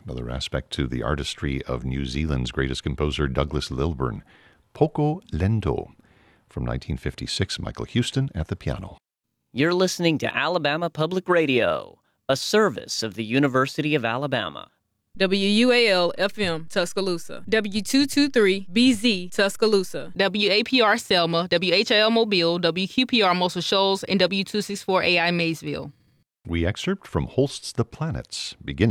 another aspect to the artistry of New Zealand's greatest composer, Douglas Lilburn. Poco Lento. From 1956, Michael Houston at the piano. You're listening to Alabama Public Radio, a service of the University of Alabama. WUAL-FM, Tuscaloosa. W223-BZ, Tuscaloosa. WAPR Selma, WHIL Mobile, WQPR Muscle Shoals, and W264AI Maysville. We excerpt from Holst's The Planets, beginning